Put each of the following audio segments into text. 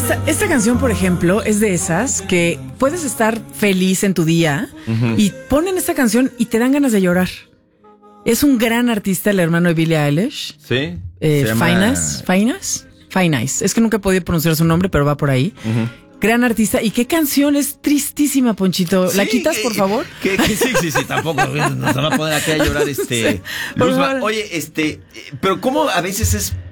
Esta canción, por ejemplo, es de esas que puedes estar feliz en tu día y ponen esta canción y te dan ganas de llorar. Es un gran artista, el hermano de Billie Eilish. Sí. Finance. Es que nunca he podido pronunciar su nombre, pero va por ahí. Gran artista. ¿Y qué canción es tristísima, Ponchito? ¿La quitas, por favor? Sí, tampoco nos van a poner aquí a llorar, Luzma. Oye, pero ¿cómo a veces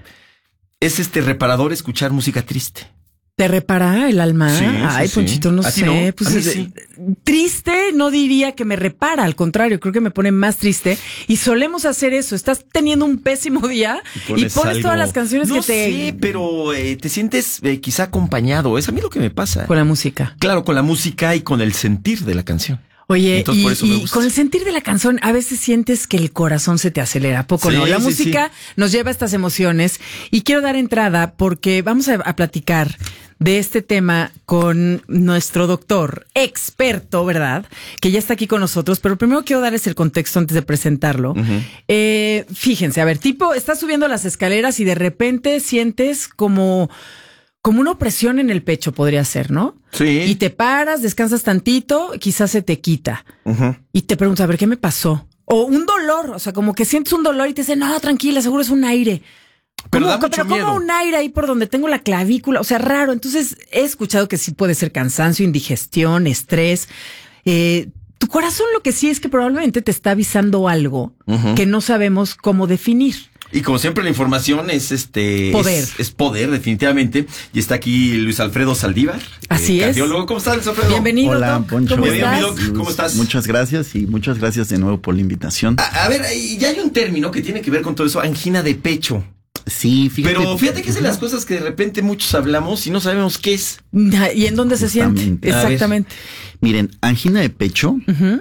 es reparador escuchar música triste? ¿Te repara el alma? Sí, Ay, sí, Ponchito, no sé. No. Pues sí. Triste no diría que me repara, al contrario, creo que me pone más triste. Y solemos hacer eso. Estás teniendo un pésimo día y pones todas las canciones que te... Sí, pero te sientes quizá acompañado. Es a mí lo que me pasa. Con la música. Claro, con la música y con el sentir de la canción. Oye, entonces, y con el sentir de la canción, a veces sientes que el corazón se te acelera, ¿a poco no? La música nos lleva a estas emociones y quiero dar entrada porque vamos a platicar de este tema con nuestro doctor experto, ¿verdad? Que ya está aquí con nosotros, pero primero quiero darles el contexto antes de presentarlo. Fíjense, a ver, estás subiendo las escaleras y de repente sientes como una opresión en el pecho, podría ser, ¿no? Sí. Y te paras, descansas tantito, quizás se te quita. Y te preguntas, a ver, ¿qué me pasó? O un dolor, o sea, como que sientes un dolor y te dicen, no, tranquila, seguro es un aire. Pero da mucho miedo. Como un aire ahí por donde tengo la clavícula, o sea, raro. Entonces, he escuchado que sí puede ser cansancio, indigestión, estrés. Tu corazón lo que sí es que probablemente te está avisando algo que no sabemos cómo definir. Y como siempre la información es poder. Es poder, definitivamente. Y está aquí Luis Alfredo Saldívar. Así es. Cardiólogo. ¿Cómo estás, Luis Alfredo? Bienvenido. Hola, Poncho. ¿Cómo estás? Muchas gracias y muchas gracias de nuevo por la invitación. A ver, ya hay un término que tiene que ver con todo eso, angina de pecho. Sí, fíjate. Pero fíjate que es de las cosas que de repente muchos hablamos y no sabemos qué es. ¿Y en dónde se siente? Exactamente. Miren, angina de pecho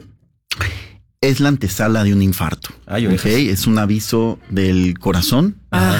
es la antesala de un infarto. Okay, es un aviso del corazón.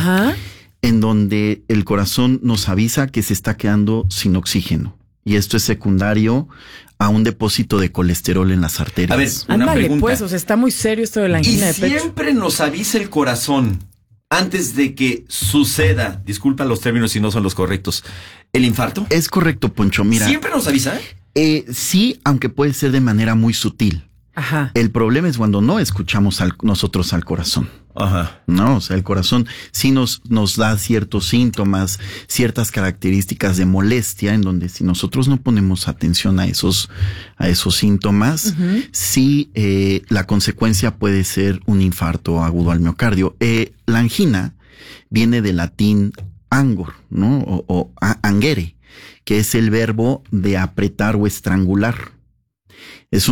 En donde el corazón nos avisa que se está quedando sin oxígeno. Y esto es secundario a un depósito de colesterol en las arterias. A ver, una pregunta. Pues, o sea, está muy serio esto de la angina de pecho. Y siempre nos avisa el corazón antes de que suceda, disculpa los términos si no son los correctos, ¿el infarto? Es correcto, Poncho. Mira. ¿Siempre nos avisa? Sí, aunque puede ser de manera muy sutil. El problema es cuando no escuchamos nosotros al corazón. No, o sea, el corazón sí nos da ciertos síntomas, ciertas características de molestia, en donde si nosotros no ponemos atención a esos síntomas, sí, la consecuencia puede ser un infarto agudo al miocardio. La angina viene del latín angor, ¿no? O angere, que es el verbo de apretar o estrangular. Es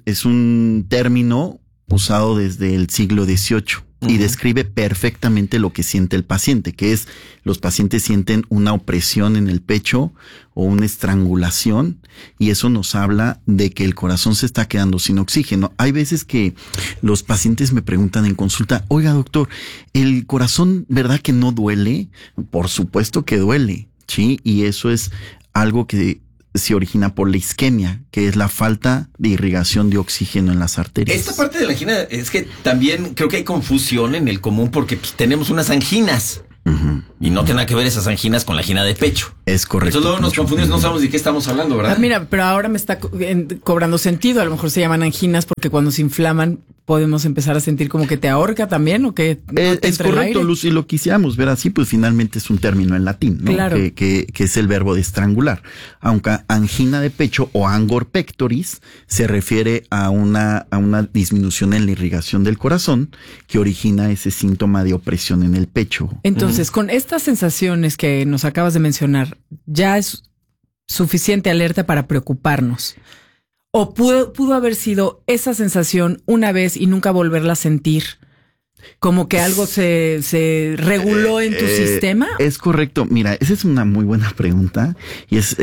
un término usado desde el siglo XVIII y describe perfectamente lo que siente el paciente, que es los pacientes sienten una opresión en el pecho o una estrangulación y eso nos habla de que el corazón se está quedando sin oxígeno. Hay veces que los pacientes me preguntan en consulta, oiga doctor, ¿el corazón verdad que no duele? Por supuesto que duele, ¿sí? Y eso es algo que se origina por la isquemia, que es la falta de irrigación de oxígeno en las arterias. Esta parte de la angina es que también creo que hay confusión en el común porque tenemos unas anginas. Y no tiene nada que ver esas anginas con la angina de pecho. Es correcto. Entonces luego nos confundimos, no sabemos de qué estamos hablando, ¿verdad? Mira, pero ahora me está cobrando sentido. A lo mejor se llaman anginas porque cuando se inflaman podemos empezar a sentir como que te ahorca también o que no te es correcto, Luz, y lo quisiéramos ver así, pues finalmente es un término en latín, ¿no? Claro. Que es el verbo de estrangular. Aunque angina de pecho o angor pectoris se refiere a una disminución en la irrigación del corazón que origina ese síntoma de opresión en el pecho. Entonces, con estas sensaciones que nos acabas de mencionar, ya es suficiente alerta para preocuparnos. ¿O pudo haber sido esa sensación una vez y nunca volverla a sentir? ¿Como que algo se reguló en tu sistema? Es correcto. Mira, esa es una muy buena pregunta y es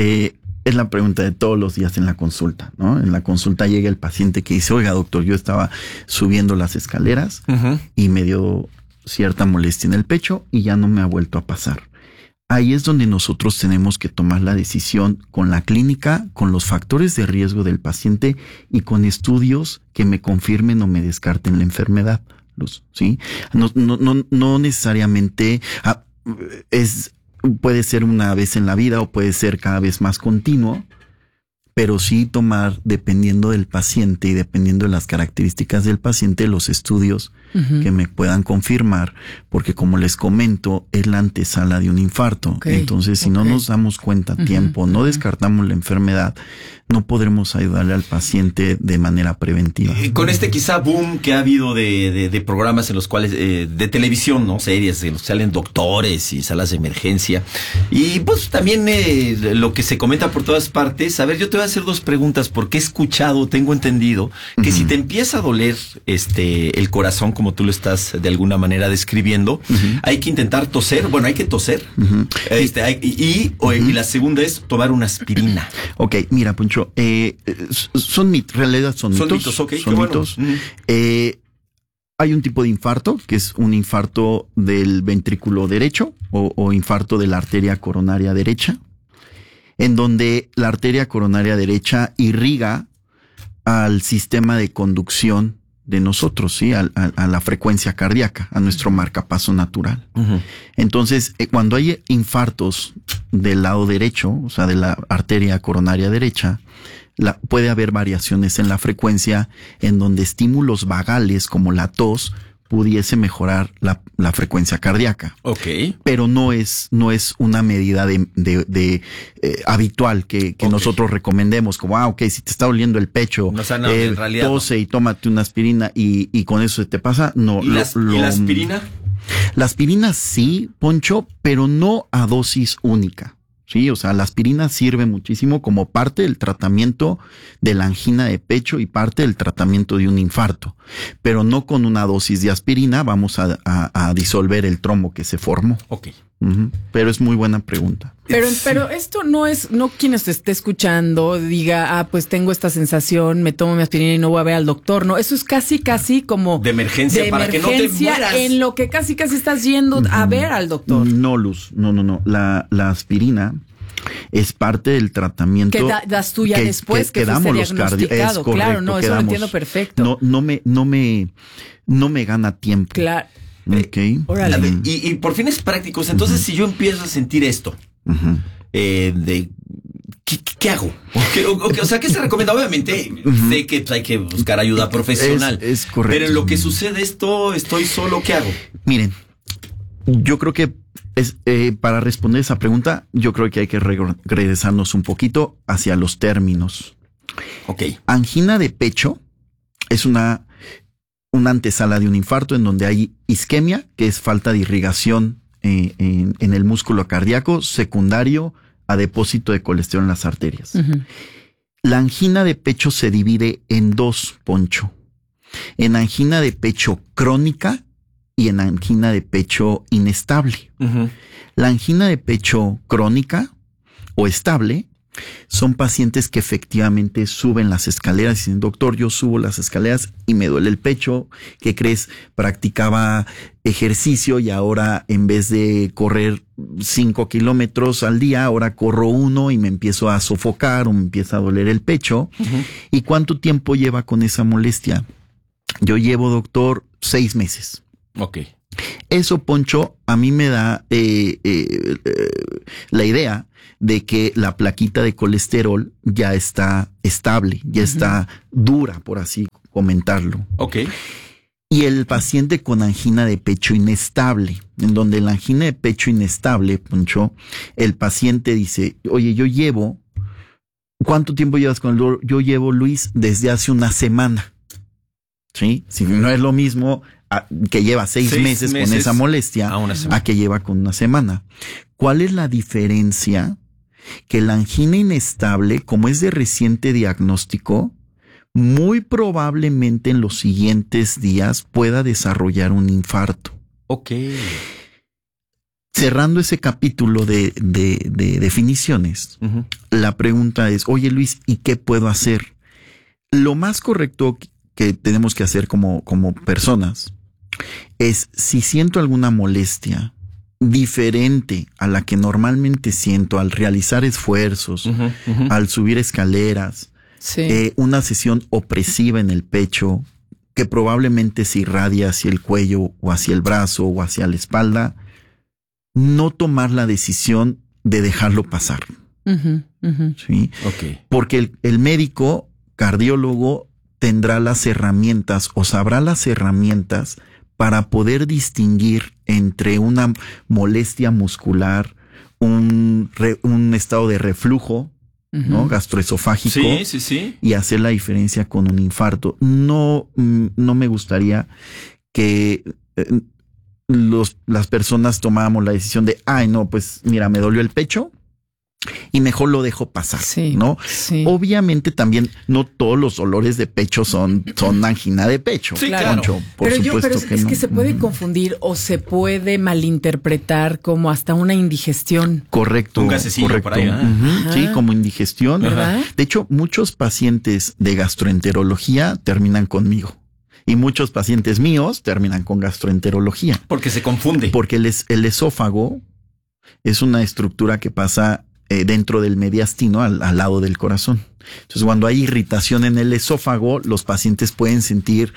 la pregunta de todos los días en la consulta, ¿no? En la consulta llega el paciente que dice, oiga doctor, yo estaba subiendo las escaleras y me dio cierta molestia en el pecho y ya no me ha vuelto a pasar. Ahí es donde nosotros tenemos que tomar la decisión con la clínica, con los factores de riesgo del paciente y con estudios que me confirmen o me descarten la enfermedad, Luz, ¿sí? No necesariamente es puede ser una vez en la vida o puede ser cada vez más continuo, pero sí tomar, dependiendo del paciente y dependiendo de las características del paciente, los estudios que me puedan confirmar, porque como les comento, es la antesala de un infarto. Entonces, si no nos damos cuenta a tiempo, no descartamos la enfermedad, no podremos ayudarle al paciente de manera preventiva. Con este quizá boom que ha habido de programas en los cuales, de televisión, ¿no? Series en los que salen doctores y salas de emergencia. Y pues también lo que se comenta por todas partes. A ver, yo te voy a hacer 2 preguntas porque he escuchado, tengo entendido, que si te empieza a doler el corazón, como tú lo estás de alguna manera describiendo, hay que intentar toser. Bueno, hay que toser. Y la segunda es tomar una aspirina. Ok, mira, Poncho, son mitos, en realidad son mitos. Son mitos, ok, son mitos. Bueno. Hay un tipo de infarto, que es un infarto del ventrículo derecho o infarto de la arteria coronaria derecha, en donde la arteria coronaria derecha irriga al sistema de conducción de nosotros, ¿sí? A la frecuencia cardíaca, a nuestro marcapaso natural. Entonces, cuando hay infartos del lado derecho, o sea, de la arteria coronaria derecha, puede haber variaciones en la frecuencia en donde estímulos vagales como la tos pudiese mejorar la frecuencia cardíaca. Pero no es una medida de habitual que nosotros recomendemos, como, si te está doliendo el pecho, en realidad tose y tómate una aspirina y con eso se te pasa. No. ¿Y la aspirina? La aspirina sí, Poncho, pero no a dosis única. Sí, o sea, la aspirina sirve muchísimo como parte del tratamiento de la angina de pecho y parte del tratamiento de un infarto, pero no con una dosis de aspirina vamos a disolver el trombo que se formó. Pero es muy buena pregunta. Pero esto no quien nos esté escuchando diga, pues tengo esta sensación, me tomo mi aspirina y no voy a ver al doctor. No, eso es casi como de emergencia para que no te mueras. En lo que casi estás yendo a ver al doctor. No, Luz, no. La aspirina es parte del tratamiento que das tú ya después que damos los diagnosticado. Claro, no, eso lo entiendo perfecto. No me gana tiempo. Claro. Okay. Y por fines prácticos, entonces si yo empiezo a sentir esto, ¿qué hago? O sea, ¿qué se recomienda? Obviamente, sé que hay que buscar ayuda profesional. Es correcto. Pero en lo que sucede esto, estoy solo, ¿qué hago? Miren, yo creo que para responder esa pregunta, yo creo que hay que regresarnos un poquito hacia los términos. Angina de pecho es una antesala de un infarto en donde hay isquemia, que es falta de irrigación en el músculo cardíaco, secundario a depósito de colesterol en las arterias. La angina de pecho se divide en 2, Poncho. En angina de pecho crónica y en angina de pecho inestable. La angina de pecho crónica o estable son pacientes que efectivamente suben las escaleras y dicen, doctor, yo subo las escaleras y me duele el pecho. ¿Qué crees? Practicaba ejercicio y ahora en vez de correr 5 kilómetros al día, ahora corro 1 y me empiezo a sofocar o me empieza a doler el pecho. ¿Y cuánto tiempo lleva con esa molestia? Yo llevo, doctor, 6 meses. Eso, Poncho, a mí me da la idea de que la plaquita de colesterol ya está estable, ya está dura, por así comentarlo. Y el paciente con angina de pecho inestable, en donde la angina de pecho inestable, Poncho, el paciente dice, oye, ¿cuánto tiempo llevas con el dolor? Yo llevo, Luis, desde hace una semana. ¿Sí? Si no es lo mismo que lleva 6 meses con esa molestia a que lleva con una semana. ¿Cuál es la diferencia? Que la angina inestable, como es de reciente diagnóstico, muy probablemente en los siguientes días pueda desarrollar un infarto. Cerrando ese capítulo de definiciones, la pregunta es, oye Luis, ¿y qué puedo hacer? Lo más correcto que tenemos que hacer como personas es, si siento alguna molestia diferente a la que normalmente siento al realizar esfuerzos, al subir escaleras, una sesión opresiva en el pecho que probablemente se irradia hacia el cuello o hacia el brazo o hacia la espalda, no tomar la decisión de dejarlo pasar. ¿Sí? Okay. Porque el médico cardiólogo tendrá las herramientas o sabrá las herramientas para poder distinguir entre una molestia muscular, un estado de reflujo, ¿no? Gastroesofágico. Sí. Y hacer la diferencia con un infarto. No me gustaría que las personas tomáramos la decisión de, no, pues mira, me dolió el pecho y mejor lo dejo pasar, ¿no? Sí. Obviamente también no todos los dolores de pecho son angina de pecho. Sí, claro. Poncho, por supuesto es no. que se puede confundir o se puede malinterpretar como hasta una indigestión. Correcto. Un gasecillo por ahí, Sí, como indigestión. ¿Verdad? De hecho, muchos pacientes de gastroenterología terminan conmigo. Y muchos pacientes míos terminan con gastroenterología. Porque se confunde. Porque el esófago es una estructura que pasa dentro del mediastino al lado del corazón. Entonces, cuando hay irritación en el esófago, los pacientes pueden sentir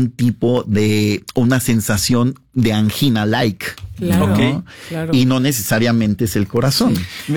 una sensación de angina-like. Claro, ¿no? Claro. Y no necesariamente es el corazón.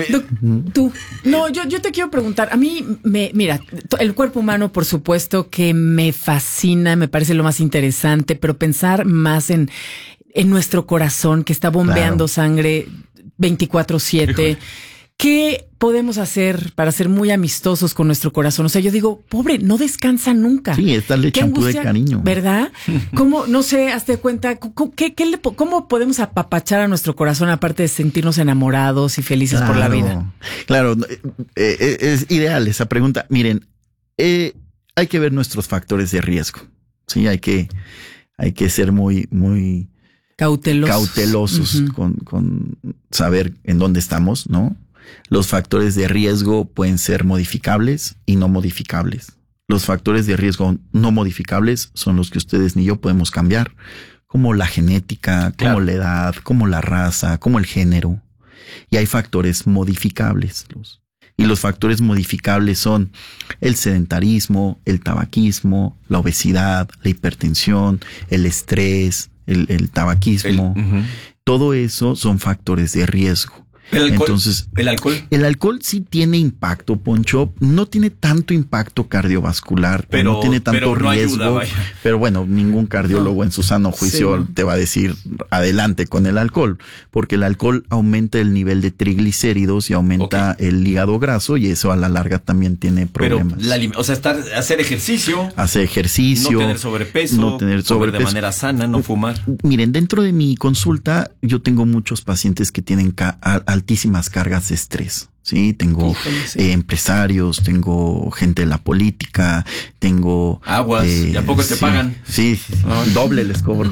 Yo te quiero preguntar, a mí, mira, el cuerpo humano, por supuesto que me fascina, me parece lo más interesante, pero pensar más en nuestro corazón que está bombeando sangre 24/7. ¿Qué podemos hacer para ser muy amistosos con nuestro corazón? O sea, yo digo, pobre, no descansa nunca. Sí, es darle champú de cariño. ¿Verdad? ¿Cómo, no sé, hazte cuenta, cómo podemos apapachar a nuestro corazón aparte de sentirnos enamorados y felices por la vida? Claro, es ideal esa pregunta. Miren, hay que ver nuestros factores de riesgo. Sí, hay que ser muy, muy cautelosos con saber en dónde estamos, ¿no? Los factores de riesgo pueden ser modificables y no modificables. Los factores de riesgo no modificables son los que ustedes ni yo podemos cambiar, como la genética, como la edad, como la raza, como el género. Y hay factores modificables. Y los factores modificables son el sedentarismo, el tabaquismo, la obesidad, la hipertensión, el estrés, el tabaquismo. Todo eso son factores de riesgo. ¿El alcohol? Entonces, ¿El alcohol? El alcohol sí tiene impacto, Poncho. No tiene tanto impacto cardiovascular, no tiene tanto riesgo. Ayuda, pero bueno, ningún cardiólogo en su sano juicio te va a decir adelante con el alcohol, porque el alcohol aumenta el nivel de triglicéridos y aumenta el hígado graso y eso a la larga también tiene problemas. Pero hacer ejercicio. No tener sobrepeso. Comer de manera sana, no fumar. Miren, dentro de mi consulta yo tengo muchos pacientes que tienen altísimas cargas de estrés. Sí, tengo empresarios, tengo gente de la política, tengo aguas, ¿y a poco te pagan? Sí, doble les cobro.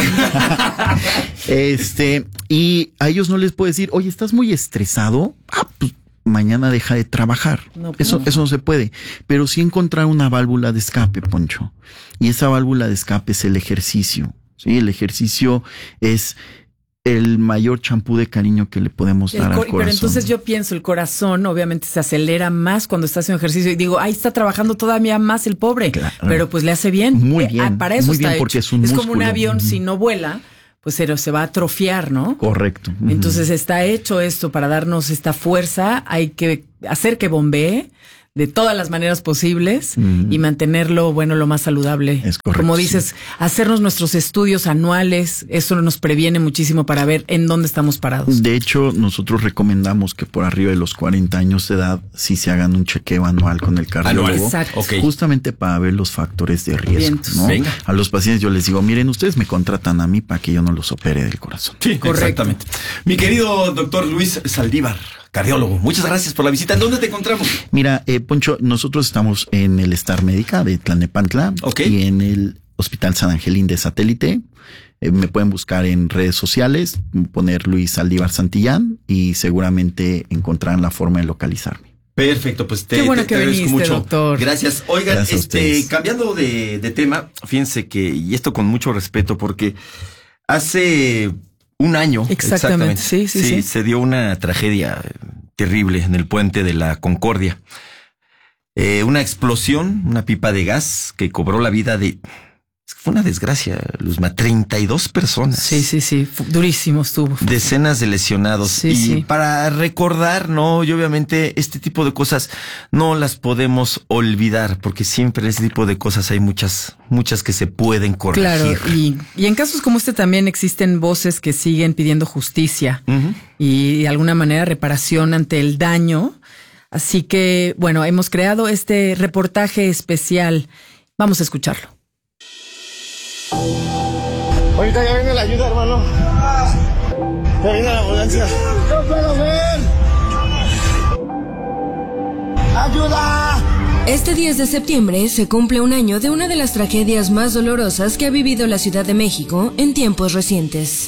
Y a ellos no les puedo decir, oye, ¿estás muy estresado? Pues mañana deja de trabajar. Eso no se puede. Pero sí encontrar una válvula de escape, Poncho. Y esa válvula de escape es el ejercicio. Sí, el ejercicio es el mayor champú de cariño que le podemos dar al corazón. Pero entonces yo pienso, el corazón obviamente se acelera más cuando está haciendo ejercicio y digo, ahí está trabajando todavía más el pobre, pero pues le hace bien. Muy bien. Para eso muy está bien, hecho. porque es un músculo. Como un avión, si no vuela, pues se va a atrofiar, ¿no? Correcto. Entonces está hecho esto para darnos esta fuerza, hay que hacer que bombee de todas las maneras posibles y mantenerlo, lo más saludable. Es correcto. Como dices, hacernos nuestros estudios anuales, eso nos previene muchísimo para ver en dónde estamos parados. De hecho, nosotros recomendamos que por arriba de los 40 años de edad sí se hagan un chequeo anual con el cardiólogo. Exacto. Justamente para ver los factores de riesgo, ¿no? Venga. A los pacientes yo les digo, miren, ustedes me contratan a mí para que yo no los opere del corazón. Sí, exactamente. Mi querido doctor Luis Saldívar, cardiólogo, muchas gracias por la visita. ¿En dónde te encontramos? Mira, Poncho, nosotros estamos en el Star Médica de Tlalnepantla y en el Hospital San Angelín de Satélite. Me pueden buscar en redes sociales, poner Luis Saldívar Santillán y seguramente encontrarán la forma de localizarme. Perfecto, pues Qué bueno que agradezco viniste, mucho. doctor. Gracias. Oigan, Gracias cambiando de tema, fíjense que, y esto con mucho respeto, porque hace un año exactamente. Sí, se dio una tragedia terrible en el puente de la Concordia. Una explosión, una pipa de gas que cobró la vida de Fue una desgracia, Luzma, 32 personas. Sí, durísimo estuvo. Decenas de lesionados. Y para recordar, ¿no? Y obviamente este tipo de cosas no las podemos olvidar, porque siempre ese tipo de cosas hay muchas que se pueden corregir. Claro, y en casos como este también existen voces que siguen pidiendo justicia y de alguna manera reparación ante el daño. Así que, bueno, hemos creado este reportaje especial. Vamos a escucharlo. Ahorita ya viene la ayuda, hermano. Ya viene la ambulancia. ¡No puedo ver! ¡Ayuda! Este 10 de septiembre se cumple un año de una de las tragedias más dolorosas que ha vivido la Ciudad de México en tiempos recientes.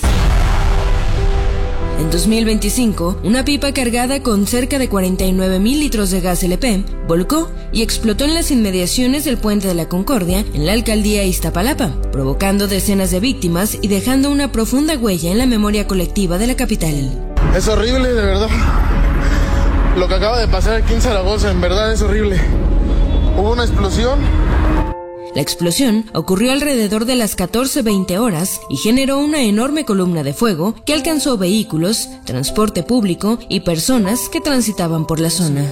En 2025, una pipa cargada con cerca de 49,000 litros de gas LP volcó y explotó en las inmediaciones del Puente de la Concordia en la alcaldía Iztapalapa, provocando decenas de víctimas y dejando una profunda huella en la memoria colectiva de la capital. Es horrible, de verdad. Lo que acaba de pasar aquí en Zaragoza, en verdad es horrible. Hubo una explosión. La explosión ocurrió alrededor de las 14:20 horas y generó una enorme columna de fuego que alcanzó vehículos, transporte público y personas que transitaban por la zona.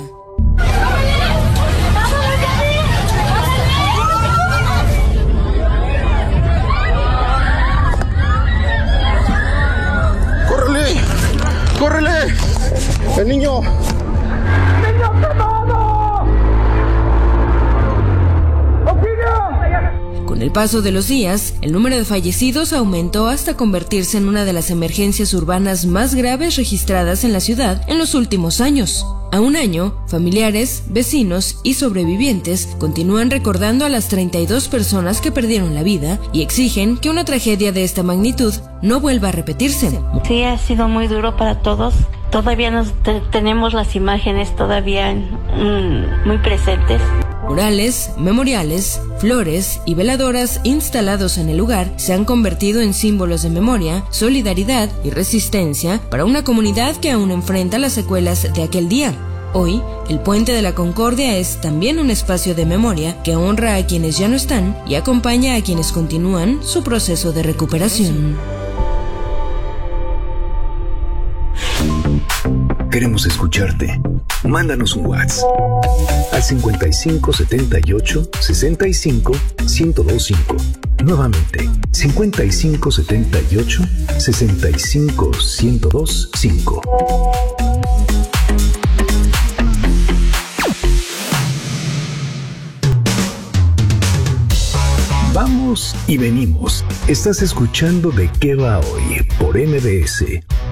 ¡Córrele! ¡Córrele! ¡El niño! Con el paso de los días, el número de fallecidos aumentó hasta convertirse en una de las emergencias urbanas más graves registradas en la ciudad en los últimos años. A un año, familiares, vecinos y sobrevivientes continúan recordando a las 32 personas que perdieron la vida y exigen que una tragedia de esta magnitud no vuelva a repetirse. Sí, ha sido muy duro para todos. Todavía tenemos las imágenes todavía muy presentes. Murales, memoriales, flores y veladoras instalados en el lugar se han convertido en símbolos de memoria, solidaridad y resistencia para una comunidad que aún enfrenta las secuelas de aquel día. Hoy, el Puente de la Concordia es también un espacio de memoria que honra a quienes ya no están y acompaña a quienes continúan su proceso de recuperación. Queremos escucharte. Mándanos un WhatsApp al 55 78 65 1025. Nuevamente, 55 78 65 1025. Vamos y venimos. Estás escuchando De Qué Va Hoy por MBS.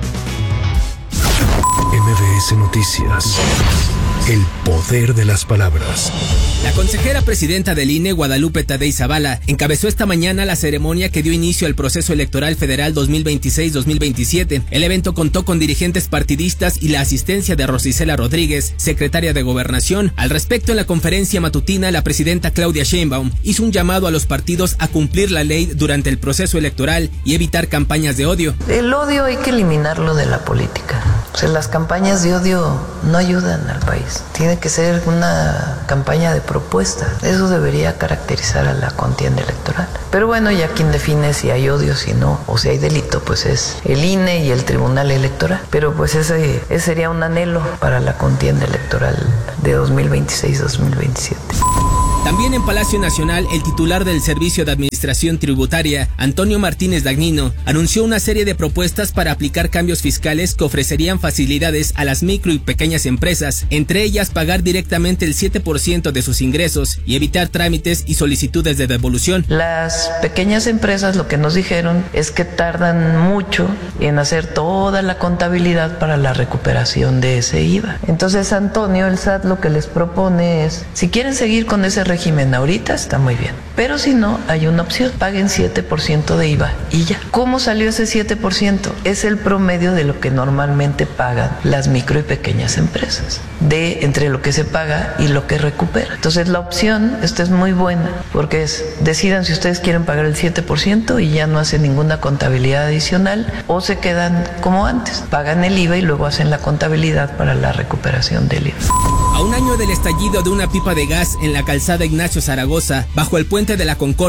MBS Noticias. El poder de las palabras. La consejera presidenta del INE, Guadalupe Tadei Zavala, encabezó esta mañana la ceremonia que dio inicio al proceso electoral federal 2026-2027. El evento contó con dirigentes partidistas y la asistencia de Rosicela Rodríguez, secretaria de Gobernación. Al respecto, en la conferencia matutina, la presidenta Claudia Sheinbaum hizo un llamado a los partidos a cumplir la ley durante el proceso electoral y evitar campañas de odio. El odio hay que eliminarlo de la política. O sea, las campañas de odio no ayudan al país. Tiene que ser una campaña de propuesta. Eso debería caracterizar a la contienda electoral. Pero bueno, ya quien define si hay odio, si no, o si hay delito, pues es el INE y el Tribunal Electoral. Pero pues ese sería un anhelo para la contienda electoral de 2026-2027. También en Palacio Nacional, el titular del Servicio de Administración Tributaria, Antonio Martínez Dagnino, anunció una serie de propuestas para aplicar cambios fiscales que ofrecerían facilidades a las micro y pequeñas empresas, entre ellas pagar directamente el 7% de sus ingresos y evitar trámites y solicitudes de devolución. Las pequeñas empresas lo que nos dijeron es que tardan mucho en hacer toda la contabilidad para la recuperación de ese IVA. Entonces, Antonio, el SAT lo que les propone es, si quieren seguir con ese régimen ahorita, está muy bien. Pero si no, hay una opción. Paguen 7% de IVA y ya. ¿Cómo salió ese 7%? Es el promedio de lo que normalmente pagan las micro y pequeñas empresas, de entre lo que se paga y lo que recupera. Entonces, la opción, esta es muy buena, porque es, decidan si ustedes quieren pagar el 7% y ya no hacen ninguna contabilidad adicional, o se quedan como antes, pagan el IVA y luego hacen la contabilidad para la recuperación del IVA. A un año del estallido de una pipa de gas en la calzada Ignacio Zaragoza, bajo el Puente de la Concordia en Iztapalapa,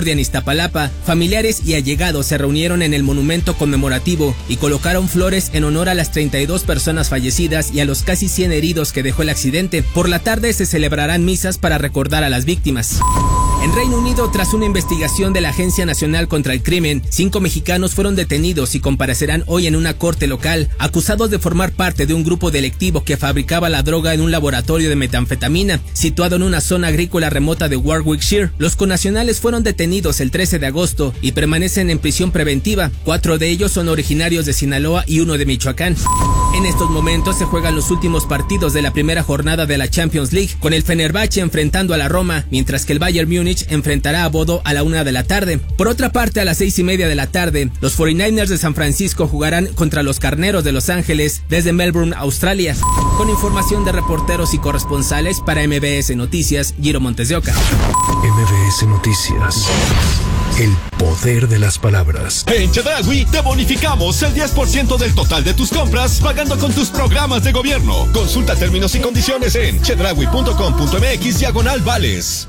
Iztapalapa, familiares y allegados se reunieron en el monumento conmemorativo y colocaron flores en honor a las 32 personas fallecidas y a los casi 100 heridos que dejó el accidente. Por la tarde se celebrarán misas para recordar a las víctimas. En Reino Unido, tras una investigación de la Agencia Nacional contra el Crimen, 5 mexicanos fueron detenidos y comparecerán hoy en una corte local, acusados de formar parte de un grupo delictivo que fabricaba la droga en un laboratorio de metanfetamina, situado en una zona agrícola remota de Warwickshire. Los connacionales fueron detenidos el 13 de agosto y permanecen en prisión preventiva. 4 de ellos son originarios de Sinaloa y 1 de Michoacán. En estos momentos se juegan los últimos partidos de la primera jornada de la Champions League, con el Fenerbahce enfrentando a la Roma, mientras que el Bayern Múnich enfrentará a Bodo a la 1 de la tarde. Por otra parte, a las 6:30 de la tarde, los 49ers de San Francisco jugarán contra los Carneros de Los Ángeles desde Melbourne, Australia. Con información de reporteros y corresponsales para MBS Noticias, Giro Montes de Oca. MBS Noticias. El poder de las palabras. En Chedraui te bonificamos el 10% del total de tus compras pagando con tus programas de gobierno. Consulta términos y condiciones en chedraui.com.mx/vales.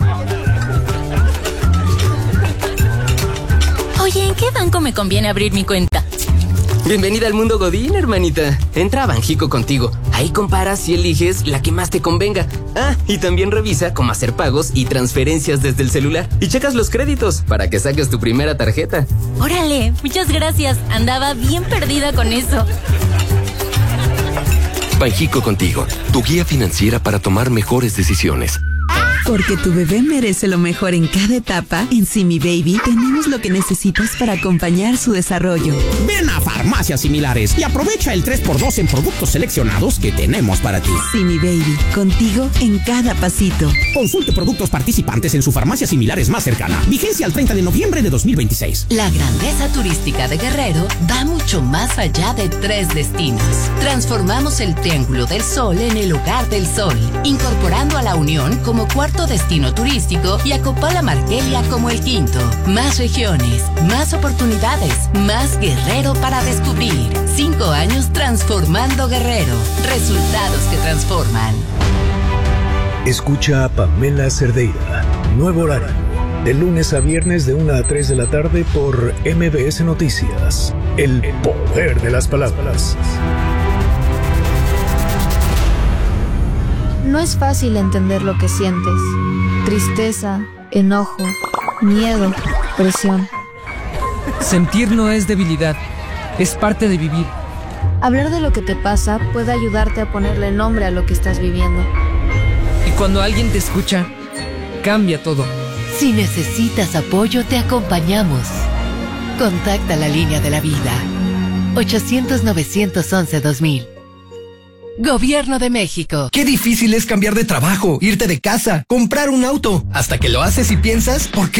Oye, ¿en qué banco me conviene abrir mi cuenta? Bienvenida al mundo Godín, hermanita. Entra a Banjico Contigo. Ahí comparas y eliges la que más te convenga. Ah, y también revisa cómo hacer pagos y transferencias desde el celular. Y checas los créditos para que saques tu primera tarjeta. Órale, muchas gracias. Andaba bien perdida con eso. Banjico Contigo, tu guía financiera para tomar mejores decisiones. Porque tu bebé merece lo mejor en cada etapa, en Simi Baby tenemos lo que necesitas para acompañar su desarrollo. Ven a Farmacias Similares y aprovecha el 3x2 en productos seleccionados que tenemos para ti. Simi Baby, contigo en cada pasito. Consulte productos participantes en su farmacia similares más cercana. Vigencia al 30 de noviembre de 2026. La grandeza turística de Guerrero va mucho más allá de 3 destinos. Transformamos el Triángulo del Sol en el Hogar del Sol, incorporando a La Unión como cuarto destino turístico y a Copala Marquelia como el quinto. Más regiones, más oportunidades, más Guerrero para descubrir. 5 años transformando Guerrero. Resultados que transforman. Escucha a Pamela Cerdeira. Nuevo horario. De lunes a viernes de 1 a 3 de la tarde por MBS Noticias. El poder de las palabras. No es fácil entender lo que sientes. Tristeza, enojo, miedo, presión. Sentir no es debilidad, es parte de vivir. Hablar de lo que te pasa puede ayudarte a ponerle nombre a lo que estás viviendo. Y cuando alguien te escucha, cambia todo. Si necesitas apoyo, te acompañamos. Contacta la línea de la vida. 800-911-2000. Gobierno de México. Qué difícil es cambiar de trabajo, irte de casa, comprar un auto. Hasta que lo haces y piensas, ¿por qué